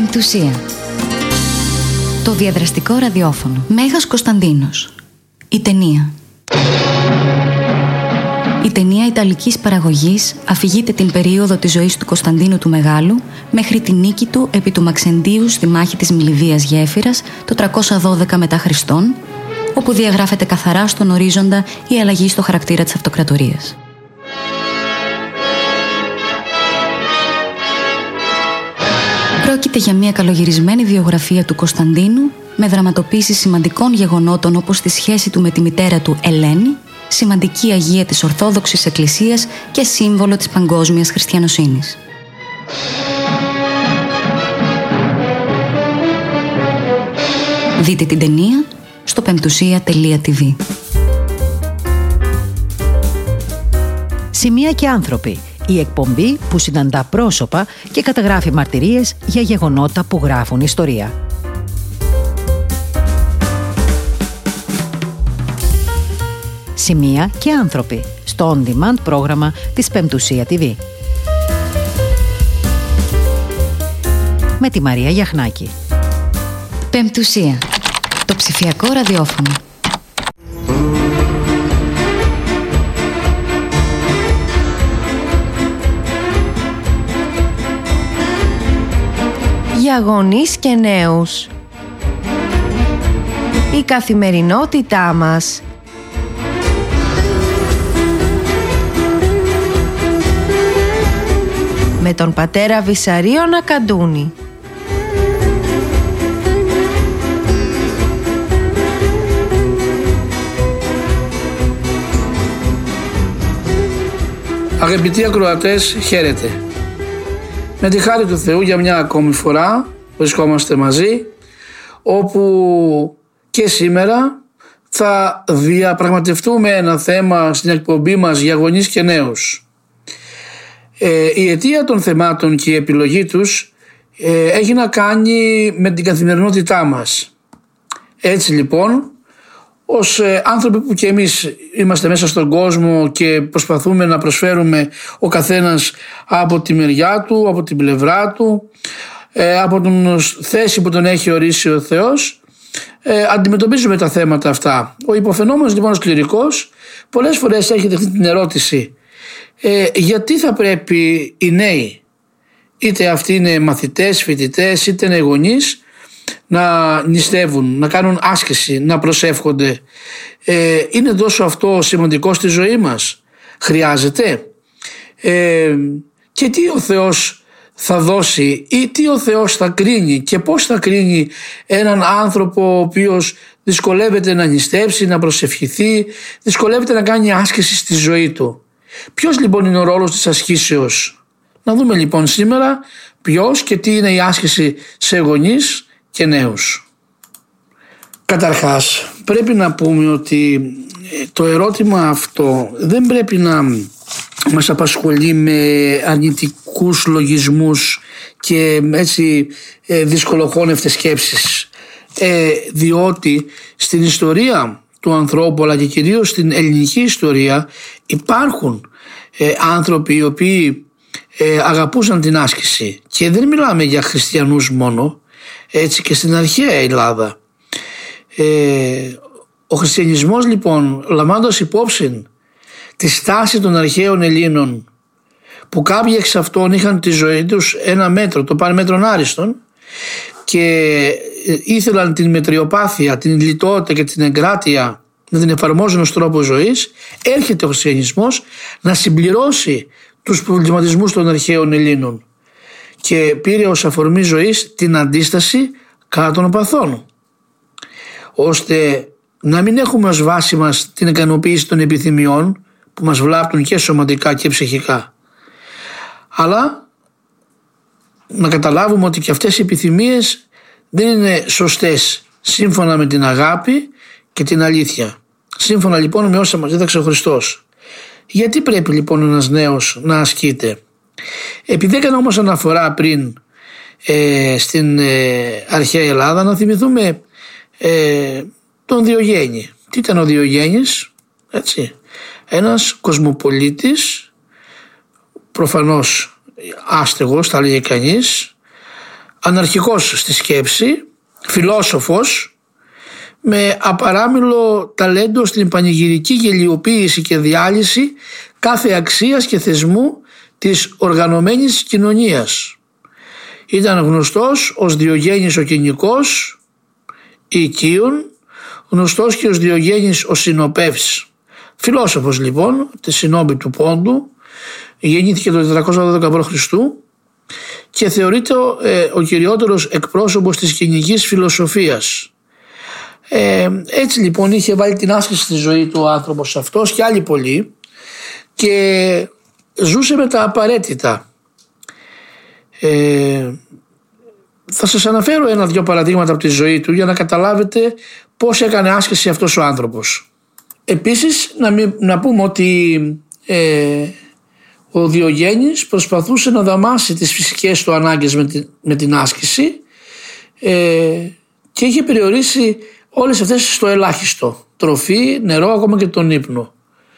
Πεμπτουσία. Το διαδραστικό ραδιόφωνο. Μέγας Κωνσταντίνος. Η ταινία. Η ταινία ιταλικής παραγωγής αφηγείται την περίοδο της ζωής του Κωνσταντίνου του Μεγάλου μέχρι τη νίκη του επί του Μαξεντίου στη μάχη της Μιληδίας Γέφυρας το 312 μετά Χριστόν, όπου διαγράφεται καθαρά στον ορίζοντα η αλλαγή στο χαρακτήρα της αυτοκρατορίας. Πρόκειται για μια καλογυρισμένη βιογραφία του Κωνσταντίνου με δραματοποίηση σημαντικών γεγονότων όπως τη σχέση του με τη μητέρα του Ελένη, σημαντική αγία της Ορθόδοξης Εκκλησίας και σύμβολο της παγκόσμιας χριστιανοσύνης. Δείτε την ταινία στο πεμπτουσία.tv. Σημεία και άνθρωποι. Η εκπομπή που συναντά πρόσωπα και καταγράφει μαρτυρίες για γεγονότα που γράφουν ιστορία. Σημεία και άνθρωποι στο on-demand πρόγραμμα της Πεμπτουσία TV. Με τη Μαρία Γιαχνάκη. Πεμπτουσία. Το ψηφιακό ραδιόφωνο. Για γονείς και νέους. Η καθημερινότητά μας. Με τον πατέρα Βυσσαρίο Νακαντούνη. Αγαπητοί ακροατές, χαίρετε. Με τη χάρη του Θεού για μια ακόμη φορά βρισκόμαστε μαζί, όπου και σήμερα θα διαπραγματευτούμε ένα θέμα στην εκπομπή μας για γονείς και νέους. Η αιτία των θεμάτων και η επιλογή τους έχει να κάνει με την καθημερινότητά μας. Έτσι λοιπόν, ως άνθρωποι που και εμείς είμαστε μέσα στον κόσμο και προσπαθούμε να προσφέρουμε ο καθένας από τη μεριά του, από την πλευρά του, από την θέση που τον έχει ορίσει ο Θεός, αντιμετωπίζουμε τα θέματα αυτά. Ο υποφαινόμενος λοιπόν ως κληρικός πολλές φορές έχει δεχτεί την ερώτηση, γιατί θα πρέπει οι νέοι, είτε αυτοί είναι μαθητές, φοιτητές, είτε είναι γονείς, να νηστεύουν, να κάνουν άσκηση, να προσεύχονται? Είναι τόσο αυτό σημαντικό στη ζωή μας? Χρειάζεται? Και τι ο Θεός θα δώσει ή τι ο Θεός θα κρίνει και πώς θα κρίνει έναν άνθρωπο ο οποίος δυσκολεύεται να νηστεύσει, να προσευχηθεί, δυσκολεύεται να κάνει άσκηση στη ζωή του? Ποιος λοιπόν είναι ο ρόλος της ασκήσεως? Να δούμε λοιπόν σήμερα ποιος και τι είναι η άσκηση σε γονείς και νέους. Καταρχάς πρέπει να πούμε ότι το ερώτημα αυτό δεν πρέπει να μας απασχολεί με αρνητικούς λογισμούς και έτσι δυσκολοχώνευτες σκέψεις, διότι στην ιστορία του ανθρώπου αλλά και κυρίως στην ελληνική ιστορία υπάρχουν άνθρωποι οι οποίοι αγαπούσαν την άσκηση, και δεν μιλάμε για χριστιανούς μόνο, έτσι και στην αρχαία Ελλάδα. Ο χριστιανισμός λοιπόν, λαμβάνοντας υπόψη τη στάση των αρχαίων Ελλήνων, που κάποιοι εξ αυτών είχαν τη ζωή τους ένα μέτρο, το παραμέτρον άριστον, και ήθελαν την μετριοπάθεια, την λιτότητα και την εγκράτεια να την εφαρμόζουν ως τρόπο ζωής, έρχεται ο χριστιανισμός να συμπληρώσει τους προβληματισμούς των αρχαίων Ελλήνων και πήρε ως αφορμή ζωής την αντίσταση κατά των παθών, ώστε να μην έχουμε ως βάση μας την ικανοποίηση των επιθυμιών που μας βλάπτουν και σωματικά και ψυχικά, αλλά να καταλάβουμε ότι και αυτές οι επιθυμίες δεν είναι σωστές σύμφωνα με την αγάπη και την αλήθεια, σύμφωνα λοιπόν με όσα μας δίδαξε ο Χριστός. Γιατί πρέπει λοιπόν ένας νέος να ασκείται? Επειδή έκανα όμως αναφορά πριν στην αρχαία Ελλάδα, να θυμηθούμε τον Διογέννη. Τι ήταν ο Διογέννης? Έτσι, ένας κοσμοπολίτης, προφανώς άστεγος θα λέγε κανείς, αναρχικός στη σκέψη, φιλόσοφος, με απαράμιλο ταλέντο στην πανηγυρική γελιοποίηση και διάλυση κάθε αξίας και θεσμού της οργανωμένης κοινωνίας. Ήταν γνωστός ως Διογέννης ο Κοινικός ή Οικείων, γνωστός και ως Διογέννης ο Συνοπεύς. Φιλόσοφος λοιπόν της Συνόμπη του Πόντου, γεννήθηκε το 412 π.Χ. και θεωρείται ο κυριότερος εκπρόσωπος της κοινικής φιλοσοφίας. Έτσι λοιπόν είχε βάλει την άσκηση στη ζωή του ο άνθρωπος αυτός και άλλοι πολλοί, και ζούσε με τα απαραίτητα. Θα σας αναφέρω 1-2 παραδείγματα από τη ζωή του για να καταλάβετε πώς έκανε άσκηση αυτός ο άνθρωπος. Επίσης να πούμε ότι ο Διογέννης προσπαθούσε να δαμάσει τις φυσικές του ανάγκες με την άσκηση και είχε περιορίσει όλες αυτές στο ελάχιστο: τροφή, νερό, ακόμα και τον ύπνο.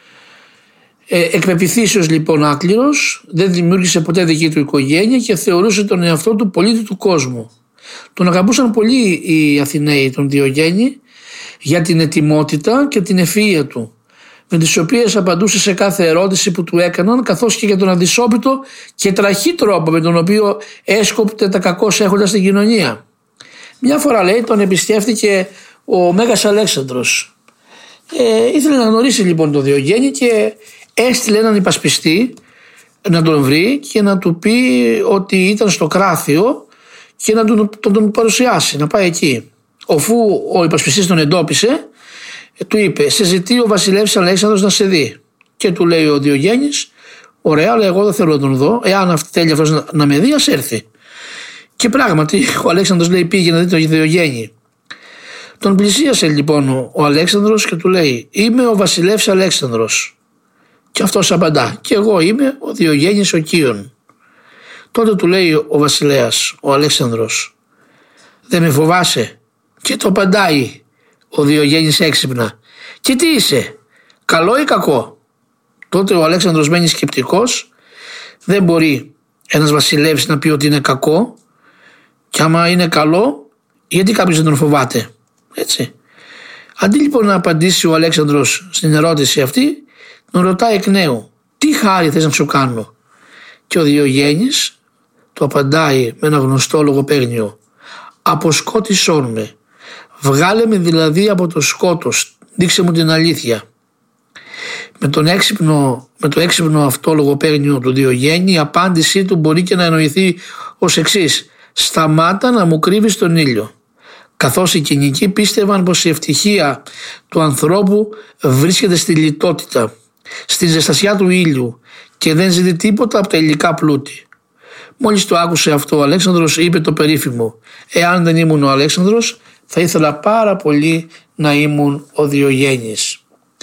Εκπεποιθήσεως λοιπόν άκληρος, δεν δημιούργησε ποτέ δική του οικογένεια και θεωρούσε τον εαυτό του πολίτη του κόσμου. Τον αγαπούσαν πολύ οι Αθηναίοι τον Διογέννη για την ετοιμότητα και την ευφυΐα του, με τις οποίες απαντούσε σε κάθε ερώτηση που του έκαναν, καθώς και για τον αδυσόπιτο και τραχή τρόπο με τον οποίο έσκοπτε τα κακώς έχοντα στην κοινωνία. Μια φορά, λέει, τον επισκέφθηκε ο Μέγας Αλέξανδρος. Ήθελε να γνωρίσει λοιπόν τον Διογέννη και έστειλε έναν υπασπιστή να τον βρει και να του πει ότι ήταν στο Κράθιο και να τον παρουσιάσει, να πάει εκεί. Αφού ο υπασπιστής τον εντόπισε, του είπε: «Σε ζητεί ο βασιλεύς Αλέξανδρος να σε δει». Και του λέει ο Διογέννης: «Ωραία, αλλά εγώ δεν θέλω να τον δω. Εάν θέλει αυτός να με δει, ας έρθει». Και πράγματι ο Αλέξανδρος, λέει, πήγε να δει τον Διογέννη. Τον πλησίασε λοιπόν ο Αλέξανδρος και του λέει: «Είμαι ο βασιλεύς Αλέξανδρος». Και αυτός απαντά: «Και εγώ είμαι ο Διογέννης ο Οικείων». Τότε του λέει ο βασιλέας, ο Αλέξανδρος: «Δεν με φοβάσαι?» Και το απαντάει ο Διογέννης έξυπνα: «Και τι είσαι, καλό ή κακό?» Τότε ο Αλέξανδρος μένει σκεπτικός. Δεν μπορεί ένας βασιλεύς να πει ότι είναι κακό, και άμα είναι καλό, γιατί κάποιος δεν τον φοβάται, έτσι. Αντί λοιπόν να απαντήσει ο Αλέξανδρος στην ερώτηση αυτή, τον ρωτάει εκ νέου: «Τι χάρη θες να σου κάνω?» Και ο Διογέννης του απαντάει με ένα γνωστό λογοπαίγνιο: «Αποσκότησόν με, βγάλε με δηλαδή από το σκότος, δείξε μου την αλήθεια». Με το έξυπνο αυτό λογοπαίγνιο του Διογέννη, η απάντησή του μπορεί και να εννοηθεί ως εξής: «Σταμάτα να μου κρύβεις τον ήλιο». Καθώς οι κοινικοί πίστευαν πως η ευτυχία του ανθρώπου βρίσκεται στη λιτότητα, στη ζεστασιά του ήλιου, και δεν ζητεί τίποτα από τα υλικά πλούτη. Μόλις το άκουσε αυτό ο Αλέξανδρος, είπε το περίφημο: «Εάν δεν ήμουν ο Αλέξανδρος, θα ήθελα πάρα πολύ να ήμουν ο Διογέννης».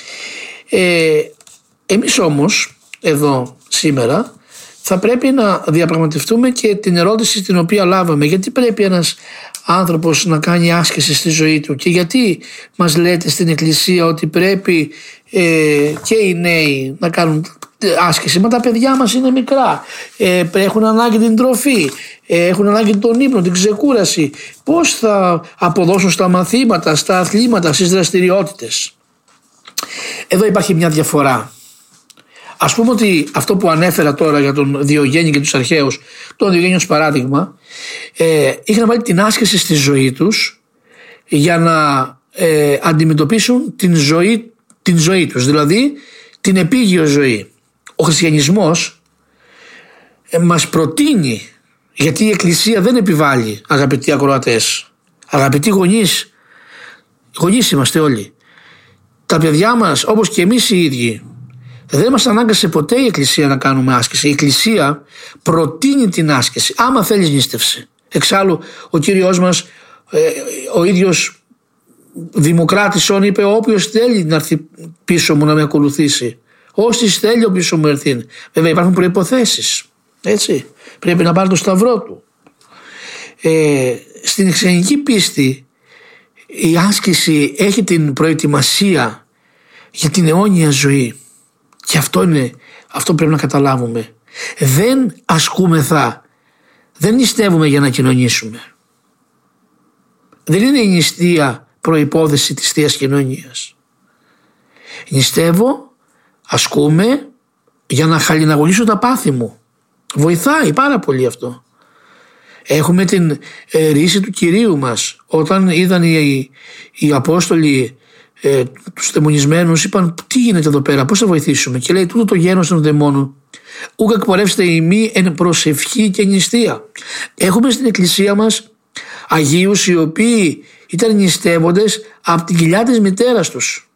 Εμείς όμως εδώ σήμερα θα πρέπει να διαπραγματευτούμε και την ερώτηση την οποία λάβαμε: γιατί πρέπει ένας άνθρωπος να κάνει άσκηση στη ζωή του, και γιατί μας λέτε στην Εκκλησία ότι πρέπει και οι νέοι να κάνουν άσκηση? Μα τα παιδιά μας είναι μικρά, έχουν ανάγκη την τροφή, έχουν ανάγκη τον ύπνο, την ξεκούραση. Πώς θα αποδώσουν στα μαθήματα, στα αθλήματα, στις δραστηριότητες? Εδώ υπάρχει μια διαφορά. Ας πούμε ότι αυτό που ανέφερα τώρα για τον Διογέννη και τους αρχαίους, τον Διογέννη ως παράδειγμα, είχαν βάλει την άσκηση στη ζωή τους για να αντιμετωπίσουν την ζωή τους, δηλαδή την επίγειο ζωή. Ο χριστιανισμός μας προτείνει, γιατί η Εκκλησία δεν επιβάλλει, αγαπητοί ακροατές, αγαπητοί γονείς είμαστε όλοι. Τα παιδιά μας, όπως και εμείς οι ίδιοι, δεν μας ανάγκασε ποτέ η Εκκλησία να κάνουμε άσκηση. Η Εκκλησία προτείνει την άσκηση, άμα θέλεις νήστευσε. Εξάλλου ο Κύριος μας, ο ίδιος Δημοκράτης είπε: «Όποιος θέλει να έρθει πίσω μου να με ακολουθήσει, όσοι θέλει ο πίσω μου έρθει». Βέβαια υπάρχουν προϋποθέσεις, έτσι. Πρέπει να πάρει το σταυρό του. Στην χριστιανική πίστη η άσκηση έχει την προετοιμασία για την αιώνια ζωή, και αυτό πρέπει να καταλάβουμε. Δεν ασκούμεθα δεν νηστεύουμε για να κοινωνήσουμε. Δεν είναι η νηστεία προϋπόθεση της Θείας Κοινωνίας. Νηστεύω, ασκούμε, για να χαλιναγωγήσω τα πάθη μου. Βοηθάει πάρα πολύ αυτό. Έχουμε την ρίση του Κυρίου μας. Όταν είδαν οι Απόστολοι τους δαιμονισμένους, είπαν τι γίνεται εδώ πέρα, πώς θα βοηθήσουμε? Και λέει τούτο το γένος των δαιμόνων ούκ εκπορεύστε ημί εν προσευχή και νηστεία. Έχουμε στην εκκλησία μας Αγίους οι οποίοι ήταν νηστεύοντες από την κοιλιά της μητέρας τους.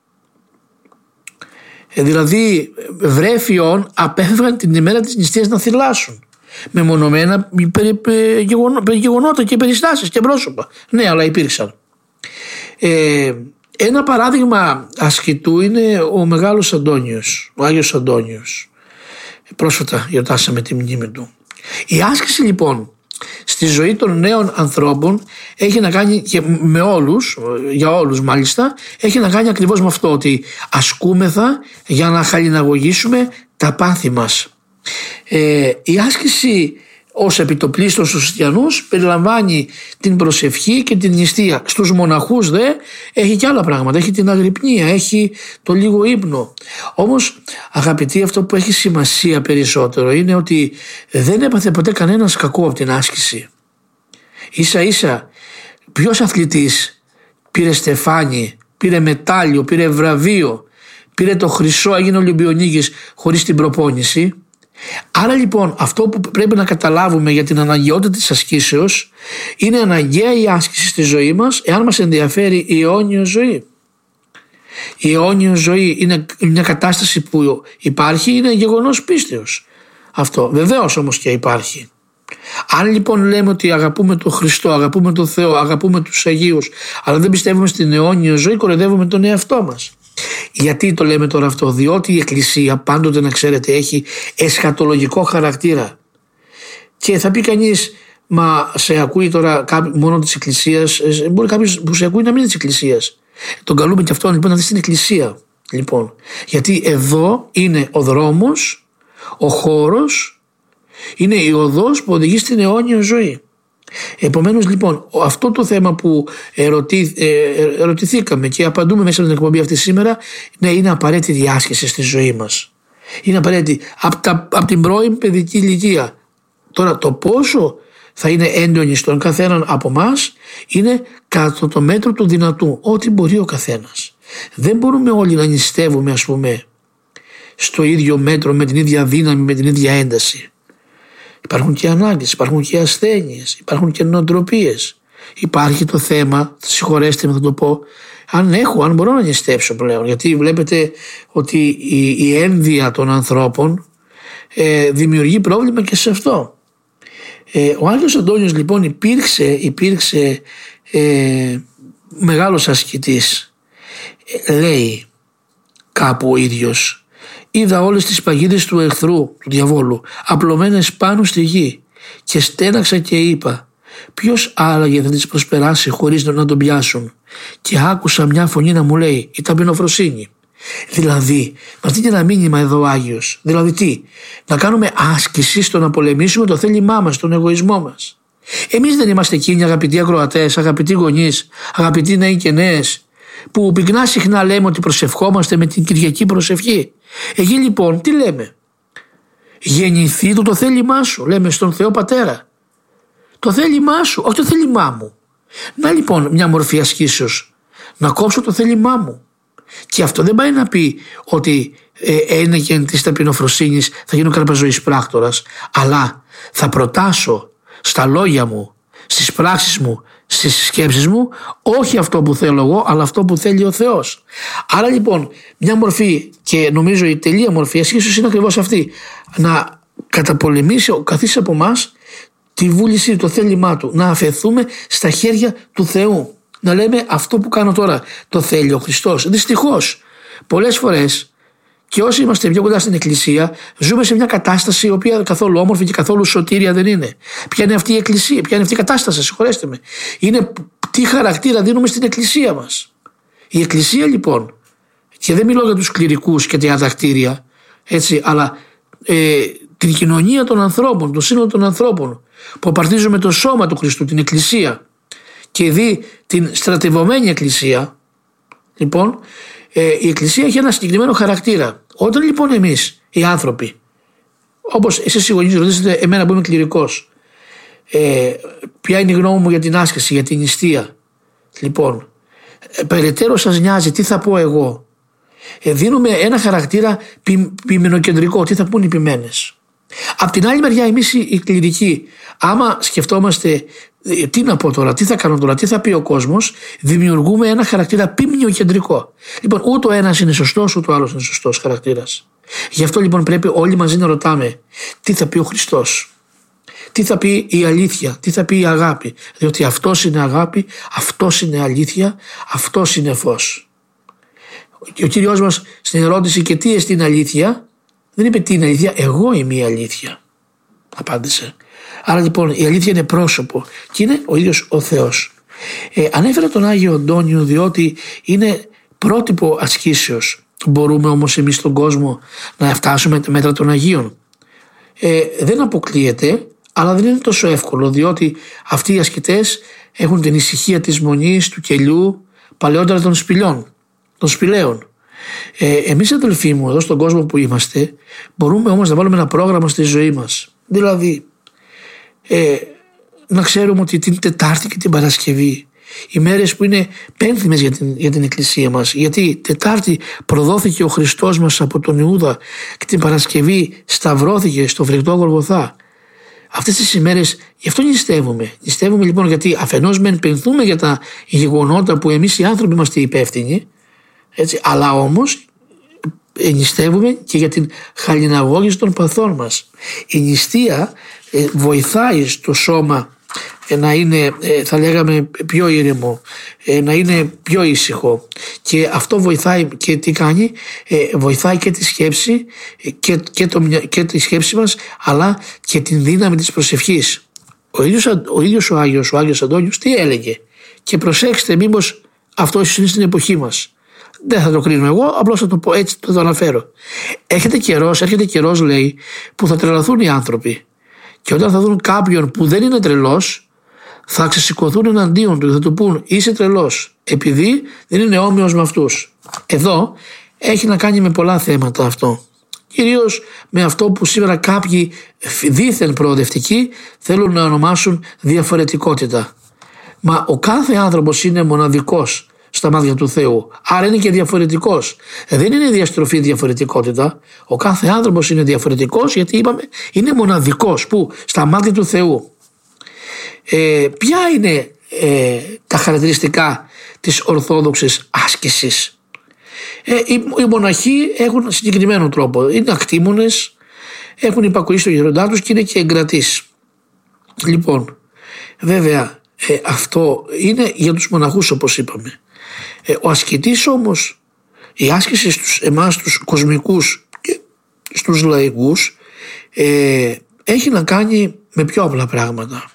Δηλαδή βρέφιον απέφευγαν την ημέρα της νηστείας να θυλάσουν με μονομένα γεγονότα και περιστάσεις και πρόσωπα. Ναι, αλλά υπήρξαν. Ένα παράδειγμα ασκητού είναι ο Μεγάλος Αντώνιος, ο Άγιος Αντώνιος. Πρόσφατα γιορτάσαμε τη μνήμη του. Η άσκηση λοιπόν στη ζωή των νέων ανθρώπων έχει να κάνει και με όλους, για όλους μάλιστα, έχει να κάνει ακριβώς με αυτό, ότι ασκούμεθα για να χαλιναγωγήσουμε τα πάθη μας. Η άσκηση ως επιτοπλίστων στους χριστιανούς περιλαμβάνει την προσευχή και την νηστεία. Στους μοναχούς έχει και άλλα πράγματα, έχει την αγρυπνία, έχει το λίγο ύπνο. Όμως αγαπητοί, αυτό που έχει σημασία περισσότερο είναι ότι δεν έπαθε ποτέ κανένας κακό από την άσκηση. Ίσα ίσα ποιος αθλητής πήρε στεφάνι, πήρε μετάλλιο, πήρε βραβείο, πήρε το χρυσό, έγινε Ολυμπιονίκης χωρίς την προπόνηση? Άρα λοιπόν αυτό που πρέπει να καταλάβουμε για την αναγκαιότητα της ασκήσεως είναι αναγκαία η άσκηση στη ζωή μας εάν μας ενδιαφέρει η αιώνια ζωή. Η αιώνια ζωή είναι μια κατάσταση που υπάρχει, είναι γεγονός πίστεως. Αυτό βεβαίως όμως και υπάρχει. Αν λοιπόν λέμε ότι αγαπούμε τον Χριστό, αγαπούμε τον Θεό, αγαπούμε τους Αγίους, αλλά δεν πιστεύουμε στην αιώνια ζωή, κοροϊδεύουμε τον εαυτό μας. Γιατί το λέμε τώρα αυτό? Διότι η Εκκλησία πάντοτε, να ξέρετε, έχει εσχατολογικό χαρακτήρα. Και θα πει κανείς, μα σε ακούει τώρα μόνο της Εκκλησίας? Μπορεί κάποιος που σε ακούει να μην είναι της Εκκλησίας. Τον καλούμε και αυτόν λοιπόν να δει στην Εκκλησία. Λοιπόν, γιατί εδώ είναι ο δρόμος, ο χώρος, είναι η οδός που οδηγεί στην αιώνια ζωή. Επομένως λοιπόν αυτό το θέμα που ερωτηθήκαμε και απαντούμε μέσα από την εκπομπή αυτή σήμερα, ναι, είναι απαραίτητη η άσκηση στη ζωή μας. Είναι απαραίτητη από την πρώην παιδική ηλικία. Τώρα το πόσο θα είναι έντονη στον καθέναν από εμάς είναι κατά το μέτρο του δυνατού, ό,τι μπορεί ο καθένας. Δεν μπορούμε όλοι να νηστεύουμε, ας πούμε, στο ίδιο μέτρο, με την ίδια δύναμη, με την ίδια ένταση. Υπάρχουν και ανάγκες, υπάρχουν και ασθένειες, υπάρχουν και νοοτροπίες. Υπάρχει το θέμα, συγχωρέστε με θα το πω, αν μπορώ να νηστεύσω πλέον. Γιατί βλέπετε ότι η ένδυα των ανθρώπων δημιουργεί πρόβλημα και σε αυτό. Ο Άγιος Αντώνιος λοιπόν υπήρξε μεγάλος ασκητής. Λέει κάπου ο ίδιος: είδα όλες τις παγίδες του εχθρού, του διαβόλου, απλωμένες πάνω στη γη και στέναξα και είπα, ποιος άλλαγε θα τις προσπεράσει χωρίς να τον πιάσουν? Και άκουσα μια φωνή να μου λέει, η ταπεινοφροσύνη. Δηλαδή, με αυτή είναι ένα μήνυμα εδώ ο Άγιος. Δηλαδή τι? Να κάνουμε άσκηση στο να πολεμήσουμε το θέλημά μας, τον εγωισμό μας. Εμείς δεν είμαστε εκείνοι, αγαπητοί ακροατές, αγαπητοί γονείς, αγαπητοί νέοι και νέες, που πυκνά συχνά λέμε ότι προσευχόμαστε με την Κυριακή προσευχή. Εκεί λοιπόν τι λέμε? Γεννηθεί το θέλημά σου, λέμε στον Θεό Πατέρα. Το θέλημά σου, όχι το θέλημά μου. Να λοιπόν μια μορφή ασκήσεως, να κόψω το θέλημά μου. Και αυτό δεν πάει να πει ότι ένεγεν της ταπεινοφροσύνης θα γίνω καρπαζοής πράκτορας, αλλά θα προτάσω στα λόγια μου, στις πράξεις μου, στις σκέψεις μου, όχι αυτό που θέλω εγώ, αλλά αυτό που θέλει ο Θεός. Άρα λοιπόν μια μορφή, και νομίζω η τελεία μορφή ασκήσεως είναι ακριβώς αυτή, να καταπολεμήσει ο καθής από εμάς τη βούληση, το θέλημά του, να αφαιθούμε στα χέρια του Θεού, να λέμε αυτό που κάνω τώρα το θέλει ο Χριστός. Δυστυχώς πολλές φορές, και όσοι είμαστε πιο κοντά στην Εκκλησία, ζούμε σε μια κατάσταση η οποία καθόλου όμορφη και καθόλου σωτήρια δεν είναι. Ποια είναι αυτή η Εκκλησία, ποια είναι αυτή η κατάσταση, συγχωρέστε με? Είναι τι χαρακτήρα δίνουμε στην Εκκλησία μας. Η Εκκλησία λοιπόν, και δεν μιλώ για τους κληρικούς και τα ιατρακτήρια, έτσι, αλλά την κοινωνία των ανθρώπων, το σύνολο των ανθρώπων, που απαρτίζουμε το σώμα του Χριστού, την Εκκλησία, και δει την στρατευωμένη Εκκλησία, λοιπόν, η Εκκλησία έχει ένα συγκεκριμένο χαρακτήρα. Όταν λοιπόν εμείς οι άνθρωποι, όπως εσείς οι γονείς ρωτήσετε εμένα που είμαι κληρικός, ποια είναι η γνώμη μου για την άσκηση, για την νηστεία, λοιπόν, περαιτέρω σας νοιάζει τι θα πω εγώ. Δίνουμε ένα χαρακτήρα ποιμενοκεντρικό, τι θα πούν οι ποιμένες. Απ' την άλλη μεριά, εμείς οι κληρικοί, άμα σκεφτόμαστε τι να πω τώρα, τι θα κάνω τώρα, τι θα πει ο κόσμος, δημιουργούμε ένα χαρακτήρα ποιμνιοκεντρικό. Λοιπόν, ούτε ο ένας είναι σωστός, ούτε ο άλλος είναι σωστός χαρακτήρας. Γι' αυτό λοιπόν πρέπει όλοι μαζί να ρωτάμε τι θα πει ο Χριστός, τι θα πει η αλήθεια, τι θα πει η αγάπη. Διότι αυτός είναι αγάπη, αυτός είναι αλήθεια, αυτός είναι φως. Και ο Κύριος μας στην ερώτηση και τι εστίν αλήθεια, δεν είπε τι είναι αλήθεια, εγώ είμαι η αλήθεια, απάντησε. Άρα λοιπόν η αλήθεια είναι πρόσωπο και είναι ο ίδιος ο Θεός. Ανέφερα τον Άγιο Αντώνιο διότι είναι πρότυπο ασκήσεως. Μπορούμε όμως εμείς στον κόσμο να φτάσουμε τα μέτρα των Αγίων? Δεν αποκλείεται, αλλά δεν είναι τόσο εύκολο, διότι αυτοί οι ασκητές έχουν την ησυχία της μονής, του κελιού, παλαιότερα των σπηλαίων. Εμείς, αδελφοί μου, εδώ στον κόσμο που είμαστε, μπορούμε όμως να βάλουμε ένα πρόγραμμα στη ζωή μας. Δηλαδή να ξέρουμε ότι την Τετάρτη και την Παρασκευή, οι μέρες που είναι πένθυμες για την Εκκλησία μας, γιατί Τετάρτη προδόθηκε ο Χριστός μας από τον Ιούδα και την Παρασκευή σταυρώθηκε στο φρικτό Γολγοθά. Αυτές τις ημέρες γι' αυτό νηστεύουμε. Νηστεύουμε λοιπόν γιατί αφενός μεν πενθούμε για τα γεγονότα που εμείς οι άνθρωποι είμαστε υπεύθυνοι, έτσι, αλλά όμως νηστεύουμε και για την χαλιναγώγηση των παθών μας. Η νηστεία βοηθάει στο σώμα να είναι, θα λέγαμε, πιο ήρεμο, να είναι πιο ήσυχο, και αυτό βοηθάει και τι κάνει? Βοηθάει και τη σκέψη και τη σκέψη μας, αλλά και την δύναμη της προσευχής. Ο ίδιος ο Άγιος Αντώνιος τι έλεγε? Και προσέξτε, μήπως αυτό ίσως είναι στην εποχή μας. Δεν θα το κρίνω εγώ, απλώς θα το πω έτσι, το αναφέρω. Έρχεται καιρός, λέει, που θα τρελαθούν οι άνθρωποι. Και όταν θα δουν κάποιον που δεν είναι τρελός, θα ξεσηκωθούν εναντίον του και θα του πούν είσαι τρελός, επειδή δεν είναι όμοιος με αυτούς. Εδώ έχει να κάνει με πολλά θέματα αυτό. Κυρίως με αυτό που σήμερα κάποιοι δήθεν προοδευτικοί θέλουν να ονομάσουν διαφορετικότητα. Μα ο κάθε άνθρωπος είναι μοναδικός στα μάτια του Θεού, άρα είναι και διαφορετικός. Δεν είναι διαστροφή διαφορετικότητα. Ο κάθε άνθρωπος είναι διαφορετικός, γιατί είπαμε είναι μοναδικός, που στα μάτια του Θεού. Ποια είναι τα χαρακτηριστικά της ορθόδοξης άσκησης? Οι μοναχοί έχουν συγκεκριμένο τρόπο. Είναι ακτήμονες, έχουν υπακοή στο γεροντά τους και είναι και εγκρατείς. Λοιπόν, βέβαια αυτό είναι για τους μοναχούς, όπως είπαμε. Ο ασκητής όμως, η άσκηση στους εμάς τους κοσμικούς και στους λαϊκούς έχει να κάνει με πιο απλά πράγματα.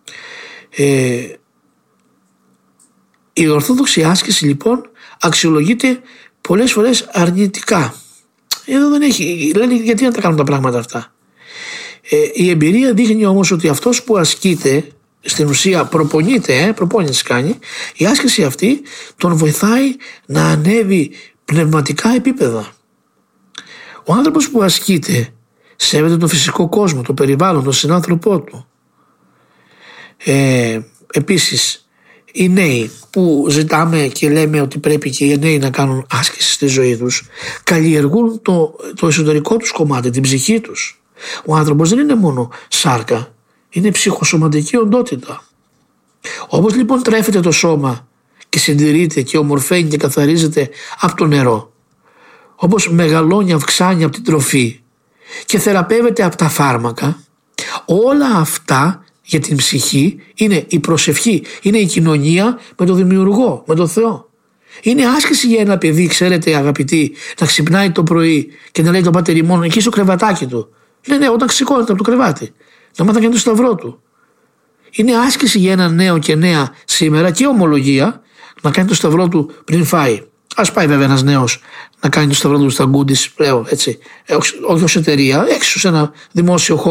Η ορθόδοξη άσκηση λοιπόν αξιολογείται πολλές φορές αρνητικά. Εδώ δεν έχει, λένε γιατί να τα κάνουν τα πράγματα αυτά. Η εμπειρία δείχνει όμως ότι αυτός που ασκείται στην ουσία προπόνηση κάνει. Η άσκηση αυτή τον βοηθάει να ανέβει πνευματικά επίπεδα. Ο άνθρωπος που ασκείται σέβεται τον φυσικό κόσμο, το περιβάλλον, τον συνάνθρωπό του. Επίσης, οι νέοι που ζητάμε και λέμε ότι πρέπει και οι νέοι να κάνουν άσκηση στη ζωή τους, καλλιεργούν το εσωτερικό τους κομμάτι, την ψυχή τους. Ο άνθρωπος δεν είναι μόνο σάρκα, είναι ψυχοσωματική οντότητα. Όπως λοιπόν τρέφεται το σώμα και συντηρείται και ομορφαίνει και καθαρίζεται από το νερό, όπως μεγαλώνει, αυξάνει από την τροφή και θεραπεύεται από τα φάρμακα, όλα αυτά για την ψυχή είναι η προσευχή, είναι η κοινωνία με τον Δημιουργό, με τον Θεό. Είναι άσκηση για ένα παιδί, ξέρετε αγαπητοί, να ξυπνάει το πρωί και να λέει τον Πάτερ ημών εκεί στο κρεβατάκι του. Ναι, όταν σηκώνεται από το κρεβάτι, να μάθει να κάνει το σταυρό του. Είναι άσκηση για ένα νέο και νέα σήμερα και ομολογία να κάνει το σταυρό του πριν φάει. Ας πάει βέβαια ένας νέος να κάνει το σταυρό του στα γκούντις πλέον, έτσι, όχι ως εταιρεία, έξω σε ένα δημόσιο χώρο.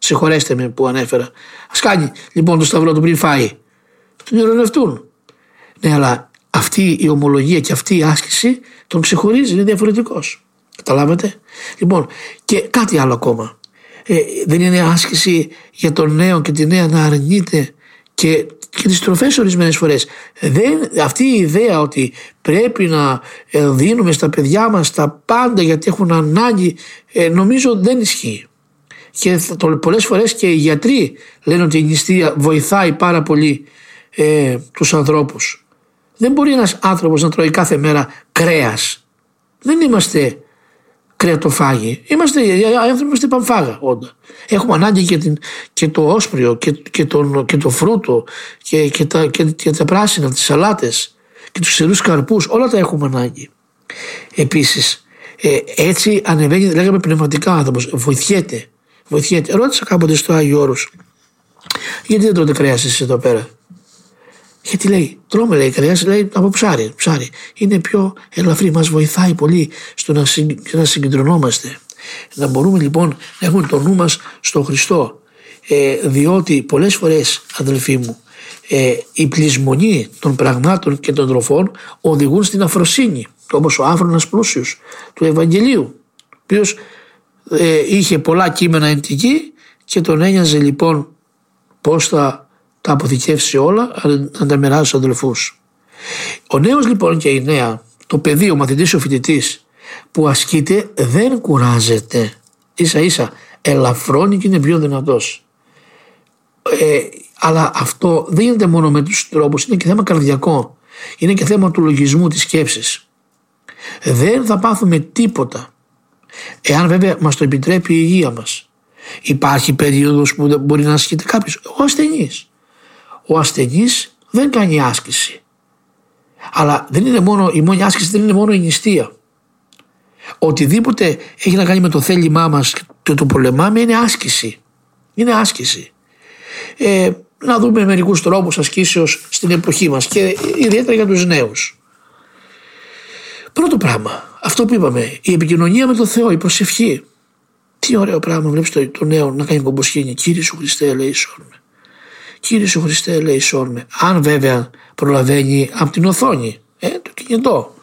Συγχωρέστε με που ανέφερα. Ας κάνει λοιπόν το σταυρό του πριν φάει. Τον ειρωνευτούν. Ναι, αλλά αυτή η ομολογία και αυτή η άσκηση τον ξεχωρίζει, είναι διαφορετικός. Καταλάβατε. Λοιπόν, και κάτι άλλο ακόμα. Δεν είναι άσκηση για τον νέο και τη νέα να αρνείται και τις τροφές ορισμένες φορές. Αυτή η ιδέα ότι πρέπει να δίνουμε στα παιδιά μας τα πάντα γιατί έχουν ανάγκη, νομίζω δεν ισχύει. Και πολλές φορές και οι γιατροί λένε ότι η νηστεία βοηθάει πάρα πολύ τους ανθρώπους. Δεν μπορεί ένας άνθρωπος να τρώει κάθε μέρα κρέας. Δεν είμαστε κρεατοφάγοι. Είμαστε πανφάγα όντα. Έχουμε ανάγκη και το όσπριο και το φρούτο και τα πράσινα, τις σαλάτες και τους ξερούς καρπούς. Όλα τα έχουμε ανάγκη. Επίσης έτσι ανεβαίνει, λέγαμε, πνευματικά άνθρωπος. Βοηθιέται. Ρώτησα κάποτε στο Άγιο Όρος, γιατί δεν τρώτε κρέας εσείς εδώ πέρα? Γιατί λέει, τρώμε, λέει, κρέας, λέει, από ψάρι. Είναι πιο ελαφρύ, μας βοηθάει πολύ στο να συγκεντρωνόμαστε. Να μπορούμε λοιπόν να έχουμε το νου μας στο Χριστό. Διότι πολλές φορές, αδελφοί μου, η πλεισμονή των πραγμάτων και των τροφών οδηγούν στην αφροσύνη. Όπως ο άφρονας πλούσιος του Ευαγγελίου, ο οποίος είχε πολλά κείμενα εν τη γη και τον ένοιαζε λοιπόν πώς θα τα αποθηκεύσει όλα, να τα μοιράσει στους αδελφούς. Ο νέος λοιπόν και η νέα, το παιδί, ο μαθητής, ο φοιτητής που ασκείται δεν κουράζεται, ίσα ίσα ελαφρώνει και είναι πιο δυνατός. Αλλά αυτό δεν γίνεται μόνο με τους τρόπους, είναι και θέμα καρδιακό, είναι και θέμα του λογισμού, της σκέψης. Δεν θα πάθουμε τίποτα εάν βέβαια μας το επιτρέπει η υγεία μας. Υπάρχει περίοδος που μπορεί να ασκείται κάποιος. Ο ασθενής δεν κάνει άσκηση. Αλλά η μόνη άσκηση δεν είναι μόνο η νηστεία. Οτιδήποτε έχει να κάνει με το θέλημά μας και το πολεμάμε είναι άσκηση. Να δούμε μερικούς τρόπους ασκήσεως στην εποχή μας και ιδιαίτερα για τους νέους. Πρώτο πράγμα, αυτό που είπαμε, η επικοινωνία με τον Θεό, η προσευχή. Τι ωραίο πράγμα, βλέπεις το νέο να κάνει κομποσχήνη. Κύριε Σου Χριστέ, ελέησόν με. Κύριε Σου Χριστέ, ελέησόν με. Αν βέβαια προλαβαίνει από την οθόνη, το κινητό.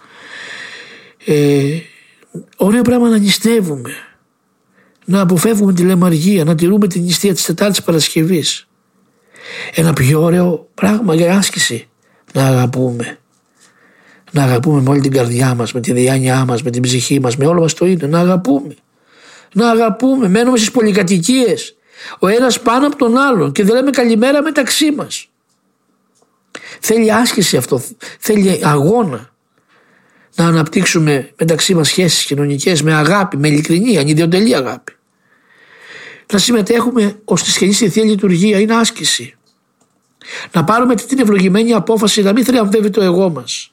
Ωραίο πράγμα να νηστεύουμε. Να αποφεύγουμε τη λαιμαργία, να τηρούμε την νηστεία της Τετάρτης Παρασκευής. Ένα πιο ωραίο πράγμα για άσκηση. Να αγαπούμε. Να αγαπούμε με όλη την καρδιά μας, με τη διάνοιά μας, με την ψυχή μας, με όλο μας το είναι. Να αγαπούμε. Μένουμε στις πολυκατοικίες, ο ένας πάνω από τον άλλον και δεν λέμε καλημέρα μεταξύ μας. Θέλει άσκηση αυτό, θέλει αγώνα. Να αναπτύξουμε μεταξύ μας σχέσεις κοινωνικές με αγάπη, με ειλικρινή, ανιδιοτελή αγάπη. Να συμμετέχουμε ως τη σχετική Θεία Λειτουργία, είναι άσκηση. Να πάρουμε την ευλογημένη απόφαση να μην θριαμβεύει το εγώ μας.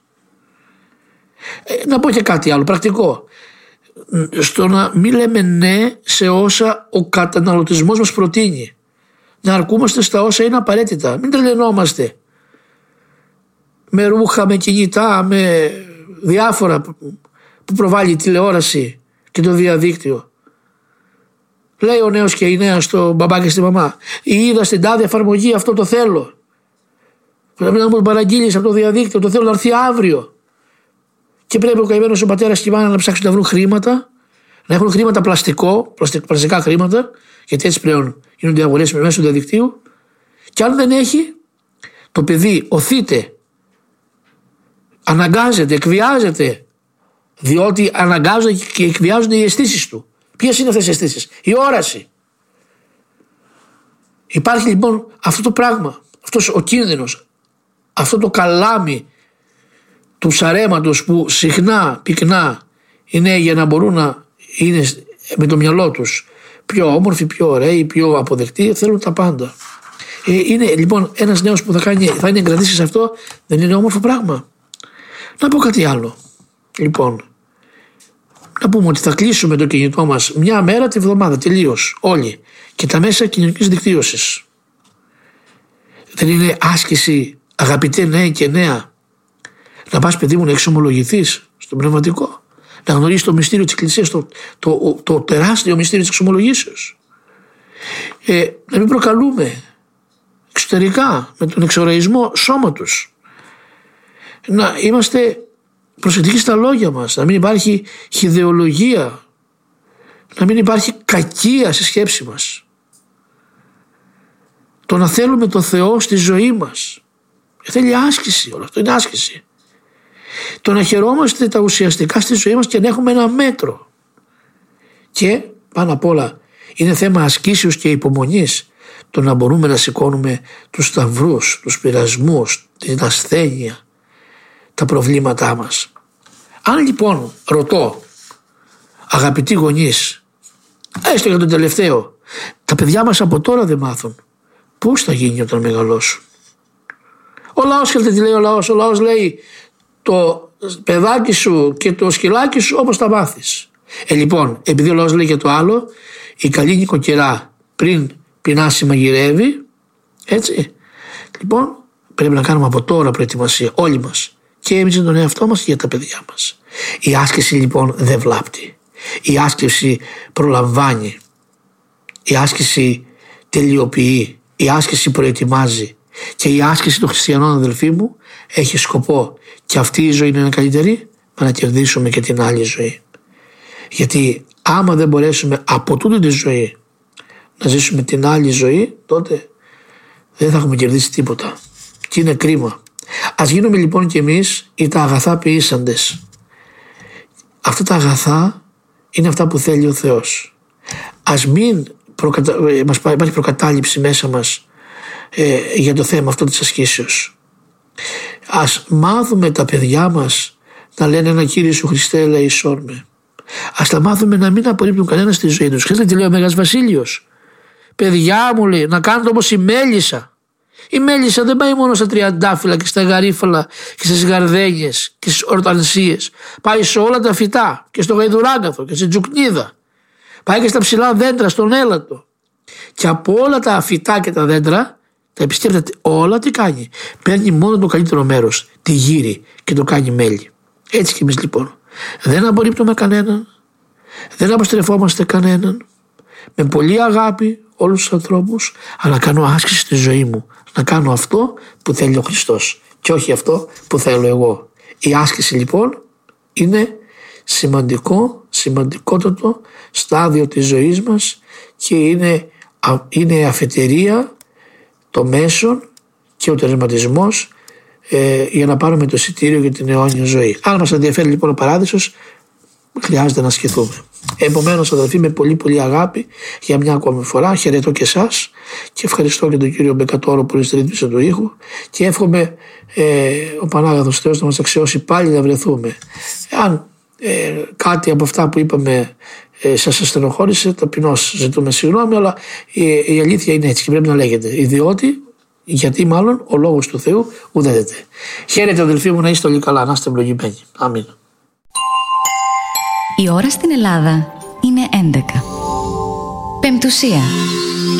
Να πω και κάτι άλλο πρακτικό. Στο να μην λέμε ναι σε όσα ο καταναλωτισμός μας προτείνει. Να αρκούμαστε στα όσα είναι απαραίτητα. Μην τρελαινόμαστε με ρούχα, με κινητά, με διάφορα που προβάλλει η τηλεόραση και το διαδίκτυο. Λέει ο νέος και η νέα στο μπαμπά και στη μαμά, είδα στην τάδε εφαρμογή, αυτό το θέλω. Πρέπει να μου παραγγείλεις από το διαδίκτυο, το θέλω να έρθει αύριο. Και πρέπει ο καημένος ο πατέρας και η μάνα να ψάξουν να βρουν χρήματα, να έχουν χρήματα πλαστικά χρήματα, γιατί έτσι πλέον γίνονται αγορές μέσω του διαδικτύου. Και αν δεν έχει, το παιδί οθείται, αναγκάζεται, εκβιάζεται, διότι αναγκάζονται και εκβιάζονται οι αισθήσεις του. Ποιες είναι αυτές οι αισθήσεις? Η όραση. Υπάρχει λοιπόν αυτό το πράγμα, αυτός ο κίνδυνος, αυτό το καλάμι του ψαρέματος που συχνά, πυκνά είναι για να μπορούν να είναι με το μυαλό τους πιο όμορφοι, πιο ωραίοι, πιο αποδεκτοί, θέλουν τα πάντα. Είναι λοιπόν ένας νέος που θα είναι εγκρατήσει σε αυτό, δεν είναι όμορφο πράγμα? Να πω κάτι άλλο. Λοιπόν, να πούμε ότι θα κλείσουμε το κινητό μας μια μέρα τη βδομάδα τελείως όλοι και τα μέσα κοινωνικής δικτύωσης. Δεν είναι άσκηση, αγαπητέ νέοι και νέα, να πας παιδί μου να εξομολογηθείς στο πνευματικό, να γνωρίσεις το μυστήριο της Εκκλησίας, το τεράστιο μυστήριο της εξομολογήσεως? να μην προκαλούμε εξωτερικά με τον εξοραϊσμό σώματος. Να είμαστε προσεκτικοί στα λόγια μας, να μην υπάρχει χυδαιολογία, να μην υπάρχει κακία στη σκέψη μας. Το να θέλουμε το Θεό στη ζωή μας θέλει άσκηση, όλο αυτό είναι άσκηση. Το να χαιρόμαστε τα ουσιαστικά στη ζωή μας και να έχουμε ένα μέτρο. Και πάνω απ' όλα είναι θέμα ασκήσεως και υπομονής το να μπορούμε να σηκώνουμε τους σταυρούς, τους πειρασμούς, την ασθένεια, τα προβλήματά μας. Αν λοιπόν ρωτώ, αγαπητοί γονείς, έστω για τον τελευταίο, τα παιδιά μας από τώρα δεν μάθουν, πώς θα γίνει όταν μεγαλώσουν? Ο λαός, ξέρετε τι λέει ο λαός? Ο λαός λέει το παιδάκι σου και το σκυλάκι σου όπως τα μάθεις. Λοιπόν, επειδή ο λαός λέει και το άλλο, η καλή νοικοκυρά πριν πεινάσει μαγειρεύει, έτσι. Λοιπόν, πρέπει να κάνουμε από τώρα προετοιμασία όλοι μας, και εμείς τον εαυτό μας και για τα παιδιά μας. Η άσκηση λοιπόν δεν βλάπτει. Η άσκηση προλαμβάνει. Η άσκηση τελειοποιεί. Η άσκηση προετοιμάζει. Και η άσκηση των χριστιανών, αδελφοί μου, έχει σκοπό, και αυτή η ζωή είναι καλύτερη, να κερδίσουμε και την άλλη ζωή. Γιατί άμα δεν μπορέσουμε από τούτη τη ζωή να ζήσουμε την άλλη ζωή, τότε δεν θα έχουμε κερδίσει τίποτα. Και είναι κρίμα. Ας γίνουμε λοιπόν κι εμείς οι τα αγαθά ποιήσαντες. Αυτά τα αγαθά είναι αυτά που θέλει ο Θεός. Ας μην υπάρχει προκατάληψη μέσα μας για το θέμα αυτό της ασκήσεως. Ας μάθουμε τα παιδιά μας να λένε ένα Κύριε Ιησού Χριστέ ελεησόν με. Ας τα μάθουμε να μην απορρίπτουν κανένα στη ζωή τους. Ξέρετε τι λέει ο Μέγας Βασίλειος? Παιδιά μου, λέει, να κάνετε όπως η μέλισσα. Η μέλισσα δεν πάει μόνο στα τριαντάφυλλα και στα γαρίφαλα και στις γαρδένιες και στις ορτανσίες. Πάει σε όλα τα φυτά και στο γαϊδουράγκαθο και στην τζουκνίδα. Πάει και στα ψηλά δέντρα, στον έλατο. Και από όλα τα φυτά και τα δέντρα, τα επισκέπτεται όλα, τι κάνει? Παίρνει μόνο το καλύτερο μέρος, τη γύρι, και το κάνει μέλι. Έτσι κι εμείς λοιπόν. Δεν απορρίπτουμε κανέναν, δεν αποστρεφόμαστε κανέναν, με πολλή αγάπη όλους τους ανθρώπους, αλλά κάνω άσκηση στη ζωή μου, να κάνω αυτό που θέλει ο Χριστός και όχι αυτό που θέλω εγώ. Η άσκηση λοιπόν είναι σημαντικότατο στάδιο της ζωής μας και είναι αφετηρία, το μέσον και ο τερματισμός για να πάρουμε το εισιτήριο για την αιώνια ζωή. Αν μας ενδιαφέρει λοιπόν ο παράδεισος, χρειάζεται να ασκηθούμε. Επομένως, αδελφοί, με πολύ πολύ αγάπη, για μια ακόμη φορά χαιρετώ και εσάς και ευχαριστώ και τον κύριο Μπεκατόρο που είναι στη ρύθμιση του ήχου, και εύχομαι ο Πανάγαθος Θεός να μας αξιώσει πάλι να βρεθούμε. Αν κάτι από αυτά που είπαμε σας ασθενοχώρησε, ταπεινώς ζητούμε συγγνώμη, αλλά η αλήθεια είναι έτσι και πρέπει να λέγεται. Γιατί μάλλον ο λόγος του Θεού ουδέται. Χαίρετε αδελφοί μου, να είστε όλοι καλά, να είστε ευλογημένοι. Αμήν. Η ώρα στην Ελλάδα είναι 11. Πεμπτουσία.